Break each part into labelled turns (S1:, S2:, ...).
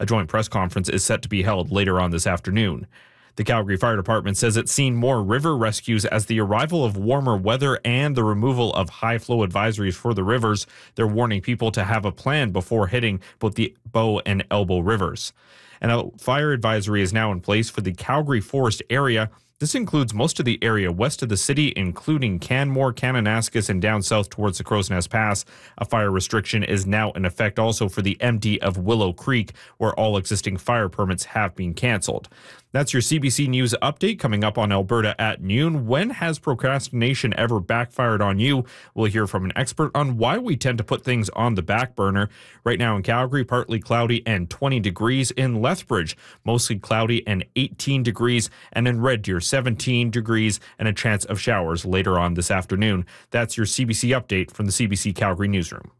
S1: A joint press conference is set to be held later on this afternoon. The Calgary Fire Department says it's seen more river rescues as the arrival of warmer weather and the removal of high flow advisories for the rivers. They're warning people to have a plan before hitting both the Bow and Elbow rivers. And a fire advisory is now in place for the Calgary Forest area. This includes most of the area west of the city, including Canmore, Kananaskis, and down south towards the Crow's Nest Pass. A fire restriction is now in effect also for the empty of Willow Creek, where all existing fire permits have been canceled. That's your CBC News update coming up on Alberta at noon. When has procrastination ever backfired on you? We'll hear from an expert on why we tend to put things on the back burner. Right now in Calgary, partly cloudy and 20 degrees. In Lethbridge, mostly cloudy and 18 degrees. And in Red Deer, 17 degrees and a chance of showers later on this afternoon. That's your CBC update from the CBC Calgary Newsroom.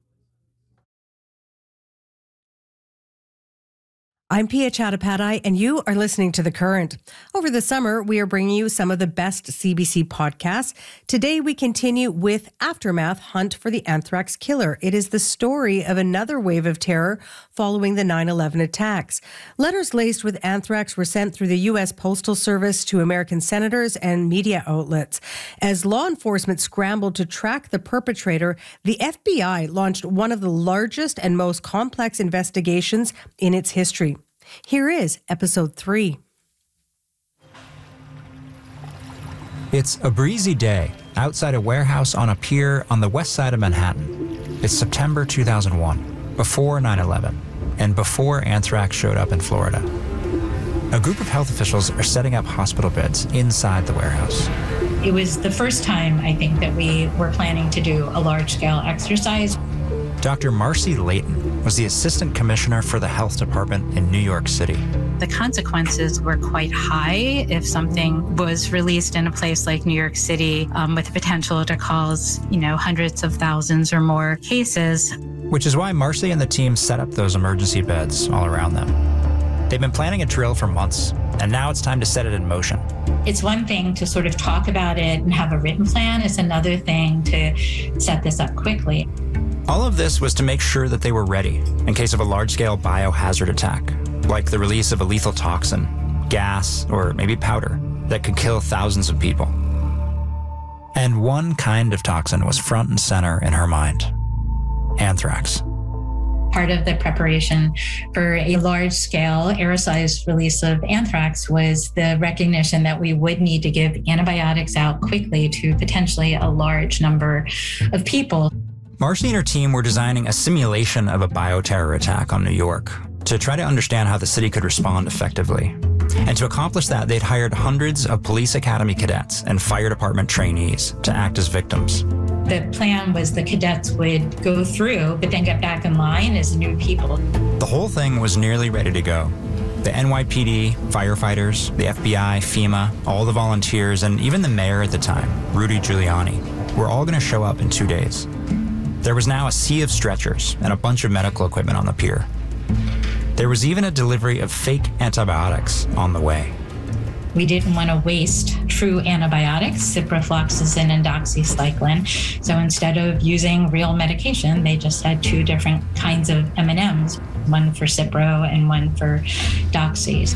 S2: I'm Pia Chattopadhyay, and you are listening to The Current. Over the summer, we are bringing you some of the best CBC podcasts. Today, we continue with Aftermath: Hunt for the Anthrax Killer. It is the story of another wave of terror following the 9/11 attacks. Letters laced with anthrax were sent through the U.S. Postal Service to American senators and media outlets. As law enforcement scrambled to track the perpetrator, the FBI launched one of the largest and most complex investigations in its history. Here is episode 3.
S3: It's a breezy day outside a warehouse on a pier on the west side of Manhattan. It's September 2001, before 9/11, and before anthrax showed up in Florida. A group of health officials are setting up hospital beds inside the warehouse.
S4: It was the first time, I think, that we were planning to do a large-scale exercise.
S3: Dr. Marcy Layton was the assistant commissioner for the health department in New York City.
S4: The consequences were quite high if something was released in a place like New York City with the potential to cause, hundreds of thousands or more cases.
S3: Which is why Marcy and the team set up those emergency beds all around them. They've been planning a drill for months, and now it's time to set it in motion.
S4: It's one thing to sort of talk about it and have a written plan. It's another thing to set this up quickly.
S3: All of this was to make sure that they were ready in case of a large-scale biohazard attack, like the release of a lethal toxin, gas, or maybe powder that could kill thousands of people. And one kind of toxin was front and center in her mind: anthrax.
S4: Part of the preparation for a large-scale aerosolized release of anthrax was the recognition that we would need to give antibiotics out quickly to potentially a large number of people.
S3: Marcy and her team were designing a simulation of a bioterror attack on New York to try to understand how the city could respond effectively. And to accomplish that, they'd hired hundreds of police academy cadets and fire department trainees to act as victims.
S4: The plan was the cadets would go through, but then get back in line as new people.
S3: The whole thing was nearly ready to go. The NYPD, firefighters, the FBI, FEMA, all the volunteers, and even the mayor at the time, Rudy Giuliani, were all going to show up in 2 days. There was now a sea of stretchers and a bunch of medical equipment on the pier. There was even a delivery of fake antibiotics on the way.
S4: We didn't want to waste true antibiotics, ciprofloxacin and doxycycline. So instead of using real medication, they just had 2 different kinds of M&Ms, one for Cipro and one for Doxys.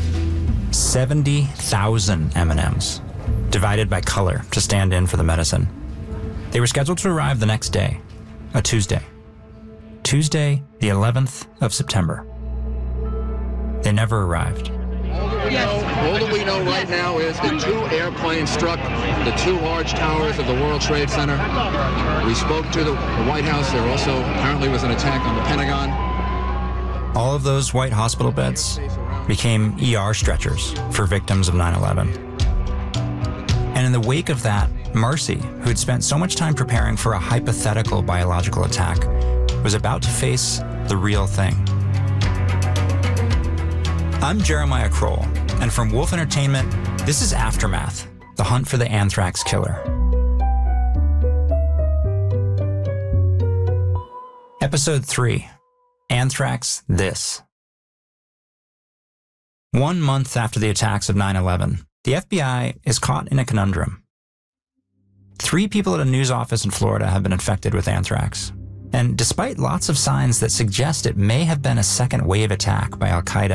S3: 70,000 M&Ms, divided by color to stand in for the medicine. They were scheduled to arrive the next day, a Tuesday, the 11th of September. They never arrived.
S5: All that we know right now is that 2 airplanes struck the 2 large towers of the World Trade Center. We spoke to the White House. There also apparently was an attack on the Pentagon.
S3: All of those white hospital beds became ER stretchers for victims of 9/11. And in the wake of that, Marcy, who had spent so much time preparing for a hypothetical biological attack, was about to face the real thing. I'm Jeremiah Kroll, and from Wolf Entertainment, this is Aftermath: The Hunt for the Anthrax Killer. Episode 3, Anthrax This. 1 month after the attacks of 9/11, the FBI is caught in a conundrum. 3 people at a news office in Florida have been infected with anthrax. And despite lots of signs that suggest it may have been a second wave attack by Al-Qaeda